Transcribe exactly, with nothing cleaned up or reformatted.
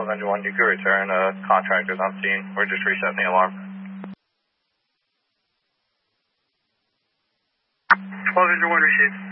engine one, you can return. Uh, contractors on scene. We're just resetting the alarm. twelve engine one received.